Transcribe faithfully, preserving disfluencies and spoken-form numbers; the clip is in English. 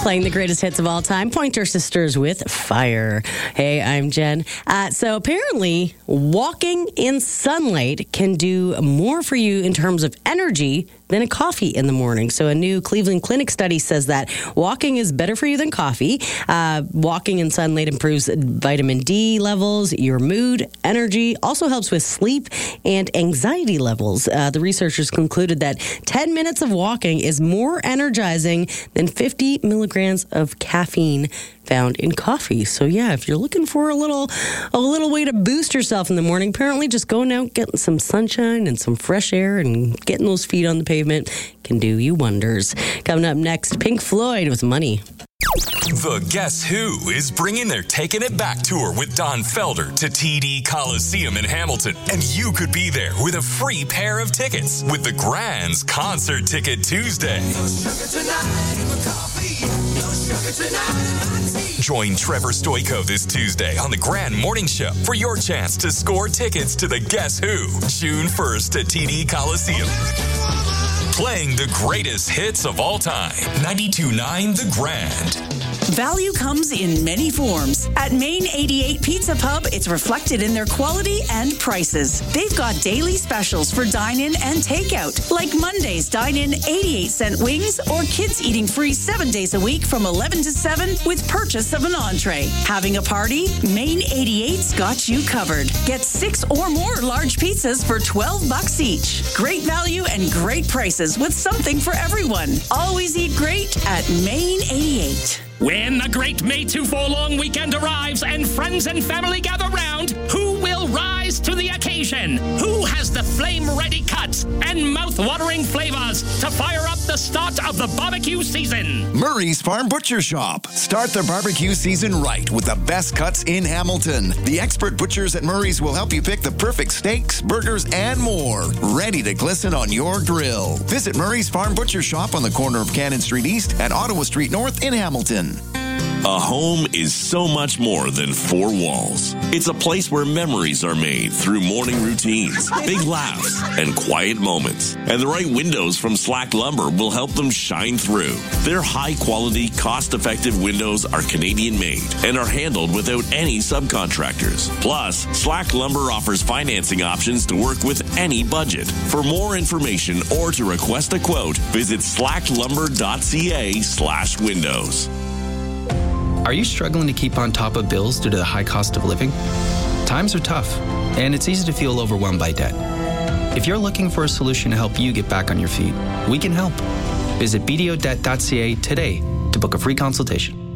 Playing the greatest hits of all time, Pointer Sisters with Fire. Hey, I'm Jen. Uh, so apparently, walking in sunlight can do more for you in terms of energy than a coffee in the morning. So a new Cleveland Clinic study says that walking is better for you than coffee. Uh, walking in sunlight improves vitamin D levels, your mood, energy, also helps with sleep and anxiety levels. Uh, the researchers concluded that ten minutes of walking is more energizing than fifty milligrams of caffeine found in coffee. So yeah, if you're looking for a little a little way to boost yourself in the morning, apparently just going out, getting some sunshine and some fresh air and getting those feet on the pavement can do you wonders. Coming up next, Pink Floyd with Money. The Guess Who is bringing their Taking It Back tour with Don Felder to T D Coliseum in Hamilton. And you could be there with a free pair of tickets with the Grand's Concert Ticket Tuesday. No sugar tonight in my coffee. No sugar tonight in my tea. Join Trevor Stoico this Tuesday on the Grand Morning Show for your chance to score tickets to the Guess Who, June first at T D Coliseum. Playing the greatest hits of all time. ninety-two point nine The Grand. Value comes in many forms. At Main eighty-eight Pizza Pub, it's reflected in their quality and prices. They've got daily specials for dine-in and takeout, like Monday's dine-in eighty-eight cent wings or kids eating free seven days a week from eleven to seven with purchase of an entree. Having a party? Main eighty-eight's got you covered. Get six or more large pizzas for twelve bucks each. Great value and great prices with something for everyone. Always eat great at Main eighty-eight. When the great May two four long weekend arrives and friends and family gather round, who will rise to the occasion? Who has the flame-ready cuts and mouth-watering flavors to fire up the start of the barbecue season? Murray's Farm Butcher Shop. Start the barbecue season right with the best cuts in Hamilton. The expert butchers at Murray's will help you pick the perfect steaks, burgers, and more, ready to glisten on your grill. Visit Murray's Farm Butcher Shop on the corner of Cannon Street East and Ottawa Street North in Hamilton. A home is so much more than four walls. It's a place where memories are made through morning routines, big laughs, and quiet moments. And the right windows from Slack Lumber will help them shine through. Their high-quality, cost-effective windows are Canadian-made and are handled without any subcontractors. Plus, Slack Lumber offers financing options to work with any budget. For more information or to request a quote, visit slacklumber.ca slash windows. Are you struggling to keep on top of bills due to the high cost of living? Times are tough, and it's easy to feel overwhelmed by debt. If you're looking for a solution to help you get back on your feet, we can help. Visit b d o debt dot c a today to book a free consultation.